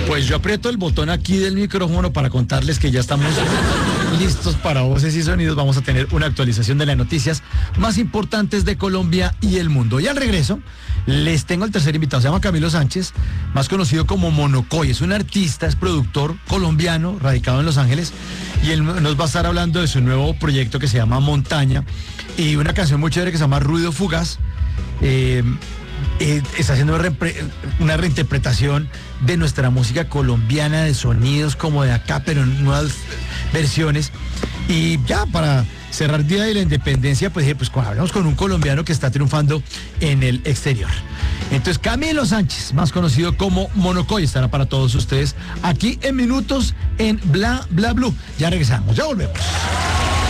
Pues yo aprieto el botón aquí del micrófono para contarles que ya estamos listos para Voces y Sonidos. Vamos a tener una actualización de las noticias más importantes de Colombia y el mundo. Y al regreso, les tengo el tercer invitado. Se llama Camilo Sánchez, más conocido como Monocoy. Es un artista, es productor colombiano, radicado en Los Ángeles. Y él nos va a estar hablando de su nuevo proyecto que se llama Montaña. Y una canción muy chévere que se llama Ruido Fugaz. Está haciendo una reinterpretación de nuestra música colombiana, de sonidos como de acá, pero en nuevas versiones. Y ya para cerrar Día de la Independencia, pues hablamos con un colombiano que está triunfando en el exterior. Entonces, Camilo Sánchez, más conocido como Monocoy, estará para todos ustedes aquí en Minutos en Bla Bla Blue. Ya regresamos, ya volvemos.